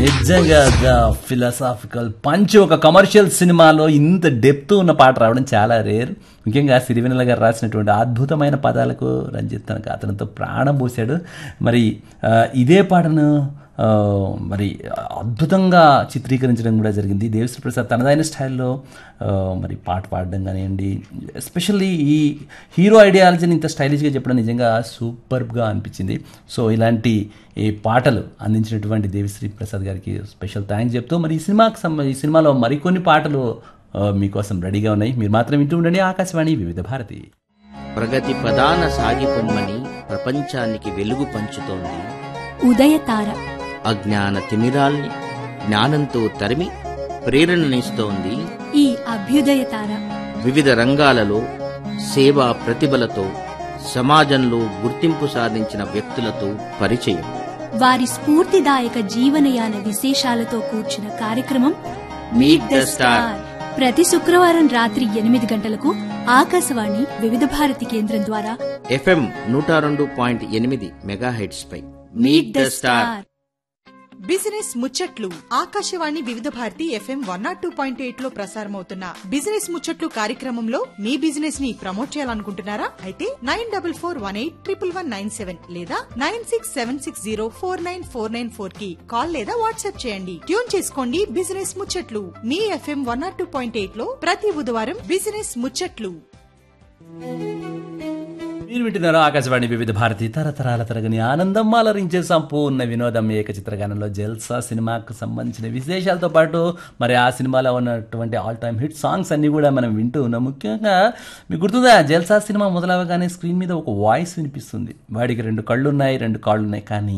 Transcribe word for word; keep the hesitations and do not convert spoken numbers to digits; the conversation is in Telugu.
నిజంగా ఫిలాసాఫికల్ పంచ్ ఒక కమర్షియల్ సినిమాలో ఇంత డెప్త్ ఉన్న పాట రావడం చాలా రేర్. ముఖ్యంగా సిరివెన్నెల గారు రాసినటువంటి అద్భుతమైన పదాలకు రంజిత్ తనకు అతనితో ప్రాణం పోసాడు. మరి ఇదే పాటను మరి అద్భుతంగా చిత్రీకరించడం కూడా జరిగింది. దేవిశ్రీ ప్రసాద్ తనదైన స్టైల్లో మరి పాట పాడడం కానివ్వండి, ఎస్పెషల్లీ ఈ హీరో ఐడియాలజీని ఇంత స్టైలిష్గా చెప్పడం నిజంగా సూపర్గా అనిపించింది. సో ఇలాంటి ఈ పాటలు అందించినటువంటి దేవిశ్రీ ప్రసాద్ గారికి స్పెషల్ థ్యాంక్స్ చెప్తూ మరి ఈ సినిమాకి సంబ ఈ సినిమాలో మరికొన్ని పాటలు మీకోసం రెడీగా ఉన్నాయి. మీరు మాత్రం వింటూ ఉండండి ఆకాశవాణి వివిధ భారతి. ప్రగతి ప్రధాన సాగిపొమ్మని ప్రపంచానికి వెలుగు పంచుతోంది ఉదయతార. అజ్ఞాన తిమిరాల్ని జ్ఞానంతో తరిమి ప్రేరణనిస్తోంది ఈ అభ్యుదయతార. వివిధ రంగాలలో సేవా ప్రతిభలతో సమాజంలో గుర్తింపు సాధించిన వ్యక్తులతో పరిచయం, వారి స్ఫూర్తిదాయక జీవనయాన విశేషాలతో కూర్చున్న కార్యక్రమం మీట్ ద స్టార్. ప్రతి శుక్రవారం రాత్రి ఎనిమిది గంటలకు ఆకాశవాణి వివిధ భారతి కేంద్రం ద్వారా ఎఫ్ఎం నూట రెండు పాయింట్ ఎనిమిది megahertz pi meet the star. Business ముచ్చట్లు ఆకాశవాణి వివిధ Bharati FM one not two point eight లో ప్రసారమవుతున్న బిజినెస్ ముచ్చట్లు కార్యక్రమంలో మీ బిజినెస్ ని ప్రమోట్ చేయాలనుకుంటున్నారా? అయితే nine double four one eight triple one nine seven లేదా nine six seven six zero four nine four nine four కి కాల్ లేదా వాట్సాప్ చేయండి. ట్యూన్ చేసుకోండి బిజినెస్ ముచ్చట్లు మీ FM one not two point eight లో ప్రతి బుధవారం బిజినెస్ ముచ్చట్లు. మీరు వింటున్నారు ఆకాశవాణి వివిధ భారతి తరతరాల తరగని ఆనందం అలరించే సంపూర్ణ వినోదం ఏకచిత్రగానంలో జల్సా సినిమాకు సంబంధించిన విశేషాలతో పాటు మరి ఆ సినిమాలో ఉన్నటువంటి ఆల్ టైమ్ హిట్ సాంగ్స్ అన్నీ కూడా మనం వింటూ ఉన్నాం. ముఖ్యంగా మీకు గుర్తుందా, జల్సా సినిమా మొదలవగానే స్క్రీన్ మీద ఒక వాయిస్ వినిపిస్తుంది. వాడికి రెండు కళ్ళు ఉన్నాయి, రెండు కాళ్ళు ఉన్నాయి, కానీ